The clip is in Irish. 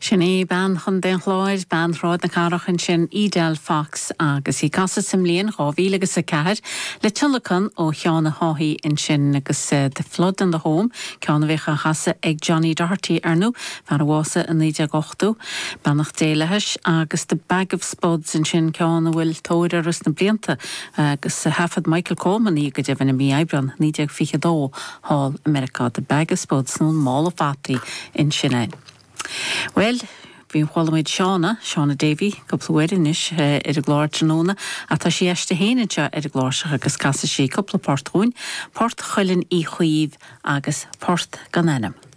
Sinné ban chun den chláid ban rád na carachan sin Idel Fox agus í casa simlíon ráhí agus a ceir le tulachan ó cheanna háí in sin agus de flood in the home ceanna bhécha hasa ag Johnny Doherty arnú fan a bhása in 1998 bannach déileheis agus de Bag of Spuds in sin ceanna bhfuil tóir ar na blianta agus hafad Michael Coleman í go deimhin mí ebran 1952 Hall America de Bag of Spuds nó mála fatí in sin. Well, bhíon chhuilamid Seána Davy, coppla is ar a gláir tróna, a tá sí eiste héanaide ar a gláirseach agus casa sí coppla port chuin, port chuilinn í chuomh agus port gan enam.